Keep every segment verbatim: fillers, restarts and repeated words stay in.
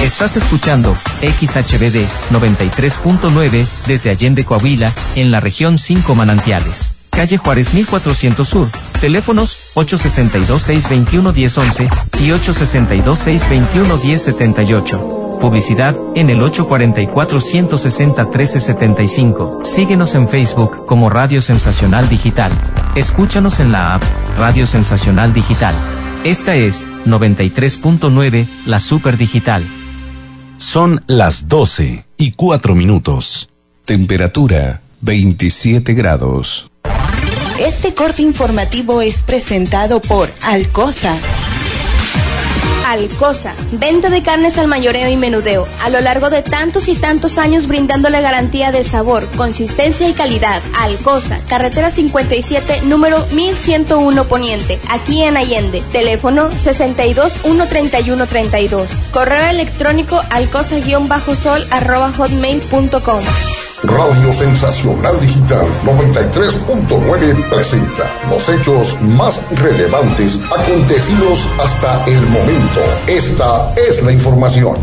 Estás escuchando X H B D noventa y tres punto nueve desde Allende, Coahuila, en la región cinco Manantiales. Calle Juárez mil cuatrocientos Sur. Teléfonos ocho seis dos, seis dos uno, uno cero once y ocho seis dos, seis dos uno, uno cero siete ocho. Publicidad en el ocho cuatro cuatro, uno seis cero, uno tres siete cinco. Síguenos en Facebook como Radio Sensacional Digital. Escúchanos en la app Radio Sensacional Digital. Esta es noventa y tres punto nueve, la Super Digital. Son las doce y cuatro minutos. Temperatura veintisiete grados. Este corte informativo es presentado por Alcosa. Alcosa, venta de carnes al mayoreo y menudeo, a lo largo de tantos y tantos años brindándole garantía de sabor, consistencia y calidad. Alcosa, carretera cincuenta y siete, número mil ciento uno Poniente, aquí en Allende. Teléfono sesenta y dos, uno treinta y uno treinta y dos. Correo electrónico alcosa-sol arroba hotmail punto com. Radio Sensacional Digital noventa y tres punto nueve presenta los hechos más relevantes acontecidos hasta el momento. Esta es la información.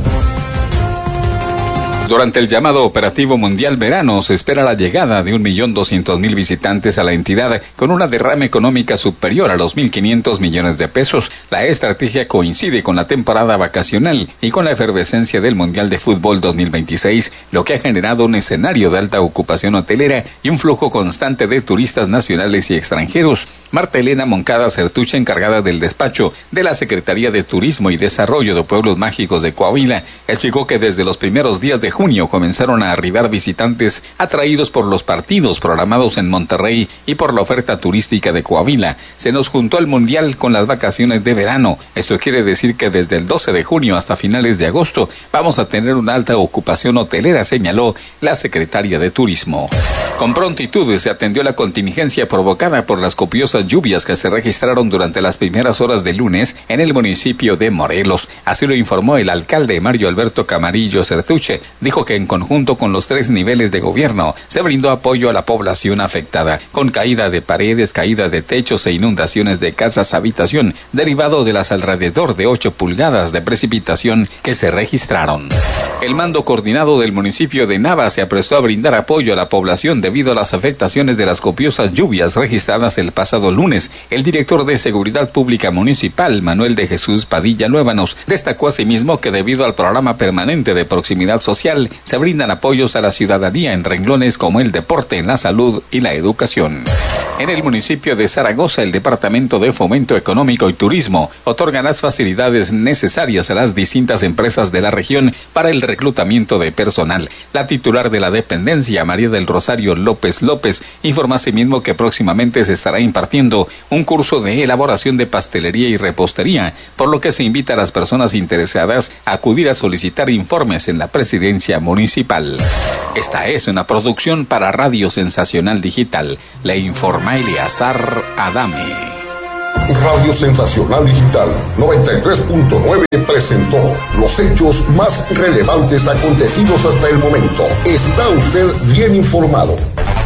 Durante el llamado Operativo Mundial Verano se espera la llegada de un millón doscientos mil visitantes a la entidad con una derrama económica superior a los mil quinientos millones de pesos. La estrategia coincide con la temporada vacacional y con la efervescencia del Mundial de Fútbol dos mil veintiséis, lo que ha generado un escenario de alta ocupación hotelera y un flujo constante de turistas nacionales y extranjeros. Marta Elena Moncada Certuche, encargada del despacho de la Secretaría de Turismo y Desarrollo de Pueblos Mágicos de Coahuila, explicó que desde los primeros días de junio comenzaron a arribar visitantes atraídos por los partidos programados en Monterrey y por la oferta turística de Coahuila. Se nos juntó el Mundial con las vacaciones de verano. Eso quiere decir que desde el doce de junio hasta finales de agosto vamos a tener una alta ocupación hotelera, señaló la secretaria de Turismo. Con prontitud se atendió la contingencia provocada por las copiosas lluvias que se registraron durante las primeras horas del lunes en el municipio de Morelos. Así lo informó el alcalde Mario Alberto Camarillo Certuche. Dijo que en conjunto con los tres niveles de gobierno se brindó apoyo a la población afectada, con caída de paredes, caída de techos e inundaciones de casas habitación, derivado de las alrededor de ocho pulgadas de precipitación que se registraron. El mando coordinado del municipio de Nava se aprestó a brindar apoyo a la población debido a las afectaciones de las copiosas lluvias registradas el pasado lunes. El director de Seguridad Pública Municipal, Manuel de Jesús Padilla Luébanos, destacó asimismo que debido al programa permanente de proximidad social, se brindan apoyos a la ciudadanía en renglones como el deporte, la salud y la educación. En el municipio de Zaragoza, el Departamento de Fomento Económico y Turismo otorga las facilidades necesarias a las distintas empresas de la región para el reclutamiento de personal. La titular de la dependencia, María del Rosario López López, informa asimismo que próximamente se estará impartiendo un curso de elaboración de pastelería y repostería, por lo que se invita a las personas interesadas a acudir a solicitar informes en la presidencia municipal. Esta es una producción para Radio Sensacional Digital. Le informa Eleazar Adame. Radio Sensacional Digital noventa y tres punto nueve presentó los hechos más relevantes acontecidos hasta el momento. Está usted bien informado.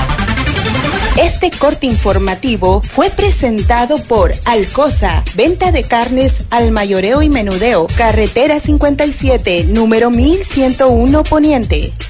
Este corte informativo fue presentado por Alcosa, venta de carnes al mayoreo y menudeo, carretera cincuenta y siete, número mil ciento uno Poniente.